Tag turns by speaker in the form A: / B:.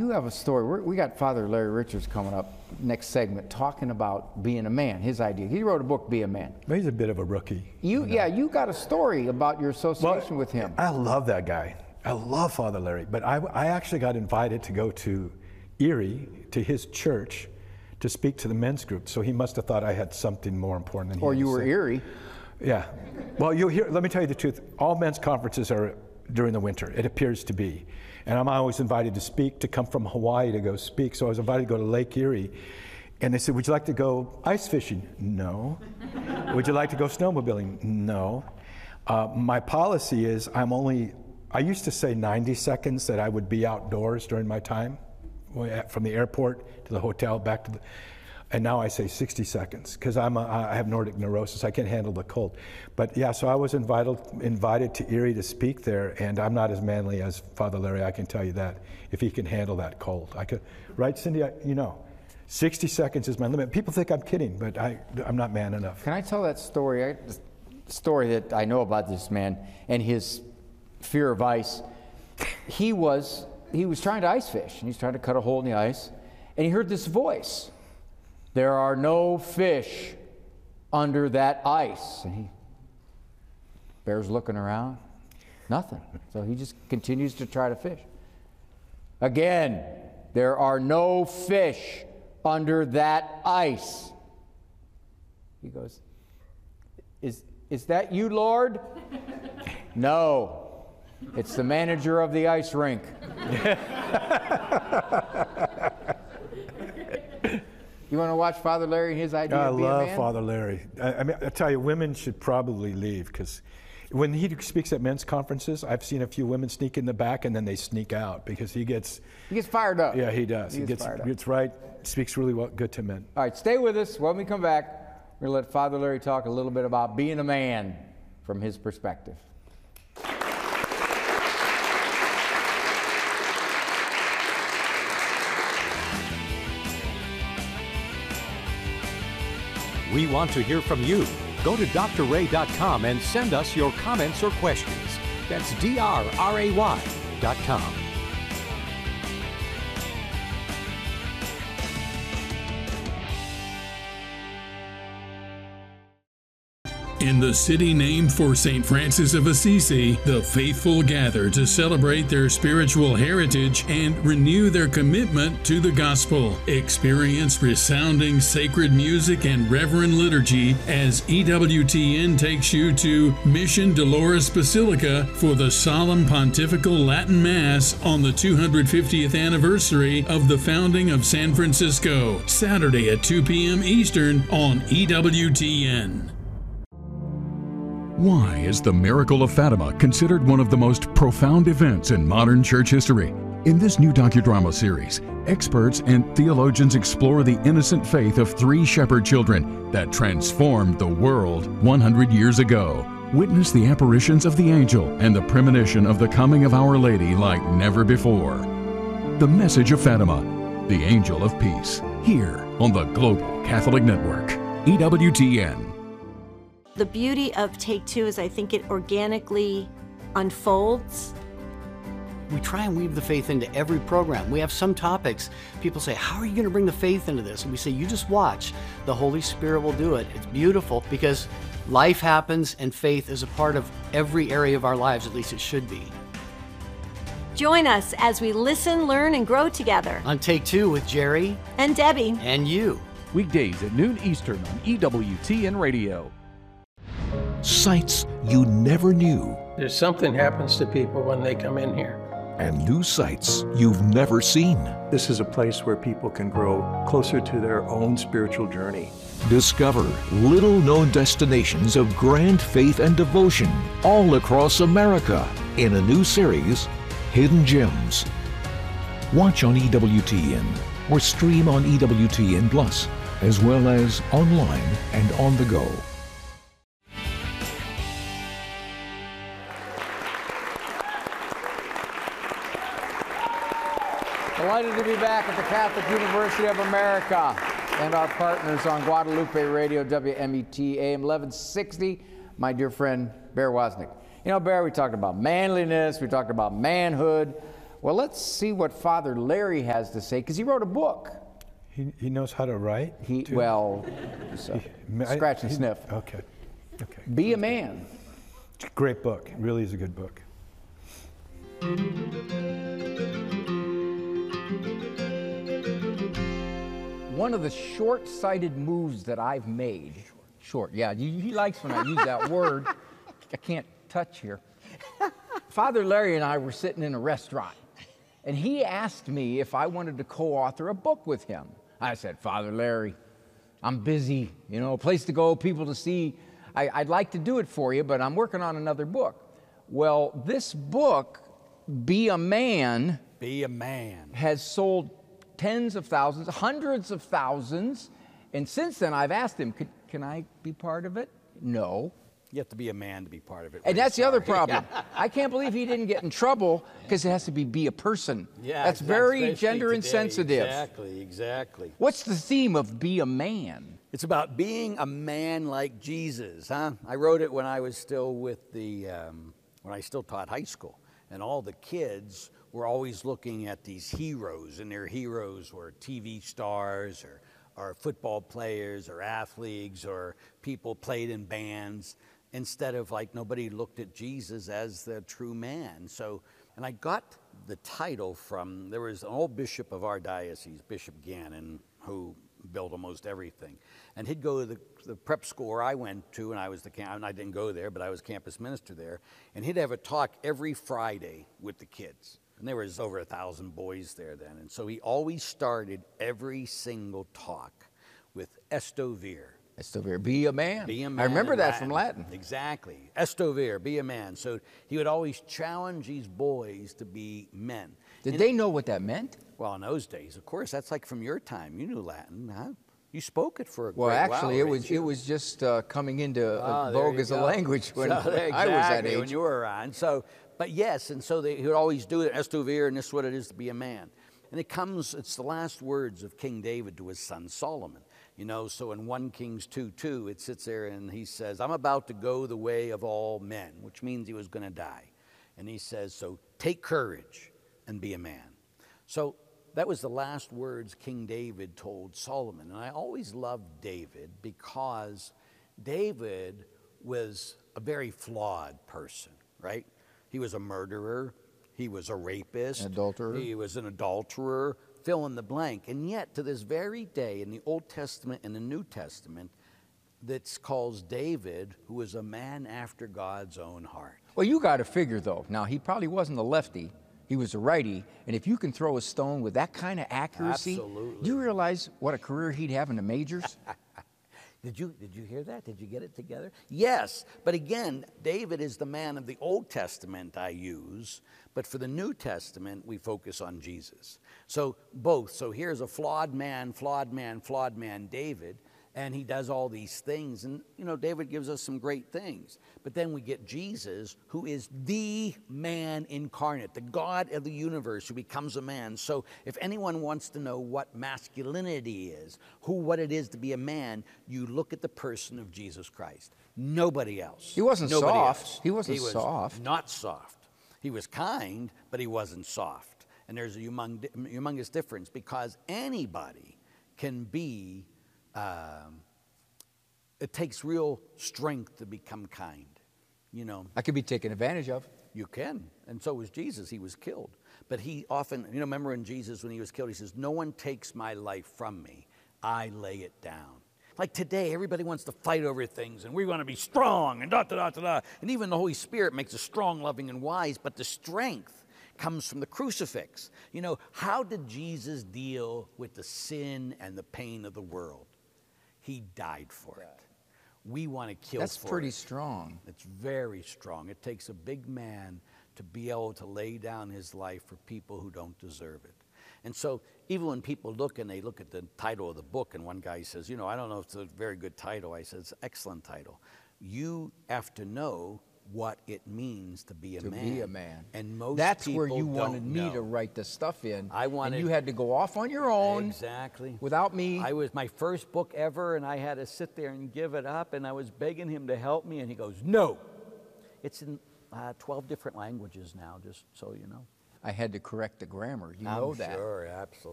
A: do have a story. We got Father Larry Richards coming up next segment talking about being a man, his idea. He wrote a book, Be a Man.
B: But he's a bit of a rookie.
A: Yeah, you got a story about your association with him.
B: I love that guy. I love Father Larry, but I actually got invited to go to Erie, to his church, to speak to the men's group. So he must have thought I had something more important than he.
A: Or you were Erie.
B: Yeah. Well, let me tell you the truth. All men's conferences are during the winter. It appears to be. And I'm always invited to speak, to come from Hawaii to go speak. So I was invited to go to Lake Erie. And they said, would you like to go ice fishing? No. Would you like to go snowmobiling? No. My policy is I used to say 90 seconds that I would be outdoors during my time, from the airport to the hotel, back to the, and now I say 60 seconds, because I have Nordic neurosis. I can't handle the cold. But yeah, so I was invited to Erie to speak there, and I'm not as manly as Father Larry, I can tell you that, if he can handle that cold. I could, right, Cindy? 60 seconds is my limit. People think I'm kidding, but I'm not man enough.
A: Can I tell that story? Story that I know about this man and his fear of ice. He was trying to ice fish, and he's trying to cut a hole in the ice, and he heard this voice. There are no fish under that ice. And Bear's looking around, nothing. So he just continues to try to fish. Again, there are no fish under that ice. He goes, is that you, Lord? No, it's the manager of the ice rink. You want to watch Father Larry and his idea of being a man? I love
B: Father Larry. I tell you, women should probably leave, because when he speaks at men's conferences, I've seen a few women sneak in the back and then they sneak out, because he gets
A: fired up.
B: Yeah, he does. He gets right, speaks really good to men.
A: All right, stay with us. When we come back, we're going to let Father Larry talk a little bit about being a man from his perspective.
C: We want to hear from you. Go to drray.com and send us your comments or questions. That's drray.com.
D: In the city named for St. Francis of Assisi, the faithful gather to celebrate their spiritual heritage and renew their commitment to the gospel. Experience resounding sacred music and reverent liturgy as EWTN takes you to Mission Dolores Basilica for the solemn pontifical Latin Mass on the 250th anniversary of the founding of San Francisco, Saturday at 2 p.m. Eastern on EWTN. Why is the miracle of Fatima considered one of the most profound events in modern church history? In this new docudrama series, experts and theologians explore the innocent faith of 3 shepherd children that transformed the world 100 years ago. Witness the apparitions of the angel and the premonition of the coming of Our Lady like never before. The Message of Fatima, the Angel of Peace, here on the Global Catholic Network, EWTN.
E: The beauty of Take Two is I think it organically unfolds.
F: We try and weave the faith into every program. We have some topics, people say, how are you going to bring the faith into this? And we say, you just watch. The Holy Spirit will do it. It's beautiful because life happens and faith is a part of every area of our lives, at least it should be.
E: Join us as we listen, learn, and grow together.
F: On Take Two with Jerry
E: and Debbie
F: and you.
G: Weekdays at noon Eastern on EWTN Radio.
H: Sights you never knew.
I: There's something happens to people when they come in here.
H: And new sights you've never seen.
J: This is a place where people can grow closer to their own spiritual journey.
H: Discover little-known destinations of grand faith and devotion all across America in a new series, Hidden Gems. Watch on EWTN or stream on EWTN Plus, as well as online and on the go.
A: Delighted to be back at the Catholic University of America and our partners on Guadalupe Radio, WMET AM 1160, my dear friend Bear Wozniak. You know, Bear, we talked about manliness, we talked about manhood. Well, let's see what Father Larry has to say, because he wrote a book.
B: He knows how to write?
A: Scratch and sniff.
B: Okay.
A: Be a Man.
B: It's a great book. It really is a good book.
A: One of the short-sighted moves that I've made. Short, yeah. He likes when I use that word. I can't touch here. Father Larry and I were sitting in a restaurant, and he asked me if I wanted to co-author a book with him. I said, Father Larry, I'm busy, a place to go, people to see. I'd like to do it for you, but I'm working on another book. Well, this book, Be a Man, has sold tens of thousands, hundreds of thousands, and since then I've asked him, can I be part of it? No.
K: You have to be a man to be part of it.
A: And that's the other problem. I can't believe he didn't get in trouble, because it has to be a person.
K: Yeah,
A: that's very gender insensitive.
K: Exactly.
A: What's the theme of Be a Man?
K: It's about being a man like Jesus, huh? I wrote it when I was still with when I still taught high school, and all the kids were always looking at these heroes, and their heroes were TV stars or football players or athletes or people played in bands, instead of nobody looked at Jesus as the true man. So, and I got the title from, there was an old bishop of our diocese, Bishop Gannon, who built almost everything. And he'd go to the prep school where I went to, and I didn't go there, but I was campus minister there, and he'd have a talk every Friday with the kids. And there was over 1,000 boys there then. And so he always started every single talk with Estovir.
A: Estovir, be a man.
K: Be a man.
A: I remember that from Latin.
K: Exactly. Estovir, be a man. So he would always challenge these boys to be men.
A: Did they know what that meant?
K: Well, in those days, of course, that's like from your time. You knew Latin, huh? You spoke it for a
A: well,
K: great
A: actually,
K: while.
A: it was just coming into vogue as a language when I was that age.
K: When you were around. So, but yes, and so he would always do it, Estovir, and this is what it is to be a man. And it's the last words of King David to his son Solomon. So in 1 Kings 2:2, it sits there and he says, I'm about to go the way of all men, which means he was going to die. And he says, so take courage and be a man. So that was the last words King David told Solomon. And I always loved David because David was a very flawed person, right? He was a murderer. He was a rapist.
A: Adulterer.
K: He was an adulterer. Fill in the blank. And yet, to this very day, in the Old Testament and the New Testament, that calls David, who was a man after God's own heart.
A: Well, you got to figure, though. Now, he probably wasn't a lefty. He was a righty. And if you can throw a stone with that kind of accuracy,
K: absolutely.
A: Do you realize what a career he'd have in the majors?
K: Did you hear that? Did you get it together? Yes. But again, David is the man of the Old Testament I use, but for the New Testament, we focus on Jesus. So both. So here's a flawed man, David, and he does all these things. And, David gives us some great things. But then we get Jesus, who is the man incarnate, the God of the universe who becomes a man. So if anyone wants to know what masculinity is, what it is to be a man, you look at the person of Jesus Christ. Nobody else.
A: He wasn't soft. He wasn't
K: soft. Not soft. He was kind, but he wasn't soft. And there's a humongous difference because anybody can be it takes real strength to become kind,
A: I could be taken advantage of.
K: You can, and so was Jesus. He was killed. But he often, remember in Jesus when he was killed, he says, no one takes my life from me. I lay it down. Like today, everybody wants to fight over things, and we want to be strong, and da-da-da-da-da. And even the Holy Spirit makes us strong, loving, and wise, but the strength comes from the crucifix. How did Jesus deal with the sin and the pain of the world? He died for it. We want to kill for it.
A: That's pretty strong.
K: It's very strong. It takes a big man to be able to lay down his life for people who don't deserve it. And so even when people look and they look at the title of the book, and one guy says, I don't know if it's a very good title. I said, it's an excellent title. You have to know what it means to be a man.
A: To be a man.
K: And most
A: That's
K: people
A: where you wanted
K: don't
A: me
K: know.
A: to write the stuff in.
K: And
A: you had to go off on your own.
K: Exactly.
A: Without me.
K: I was my first book ever, and I had to sit there and give it up, and I was begging him to help me, and he goes, no. It's in 12 different languages now, just so you know.
A: I had to correct the grammar. You know that.
K: Sure, absolutely.